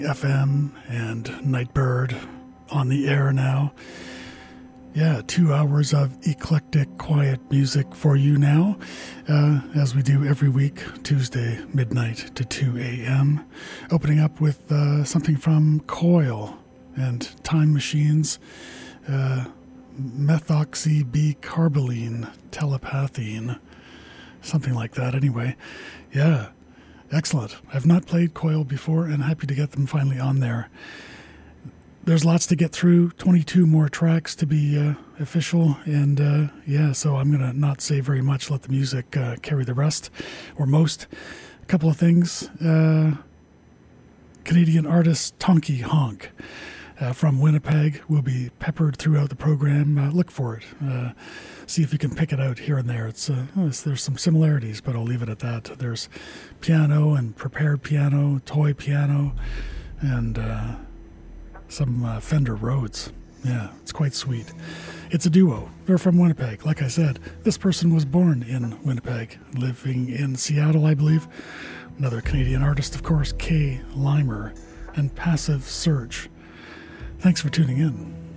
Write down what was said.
FM and Nightbird on the air now. Yeah, 2 hours of eclectic, quiet music for you now, as we do every week, Tuesday, midnight to 2 a.m. Opening up with something from Coil and Time Machines, methoxybicarboline telepathine, something like that anyway. Yeah, excellent. I've not played Coil before and happy to get them finally on there. There's lots to get through, 22 more tracks to be official, and so I'm going to not say very much, let the music carry the rest, or most. A couple of things. Canadian artist Tonky Honk from Winnipeg will be peppered throughout the program. Look for it. See if you can pick it out here and there. There's some similarities, but I'll leave it at that. There's piano and prepared piano, toy piano, and some Fender Rhodes. Yeah, it's quite sweet. It's a duo. They're from Winnipeg. Like I said, this person was born in Winnipeg, living in Seattle, I believe. Another Canadian artist, of course, Kay Limer and Passive Surge. Thanks for tuning in.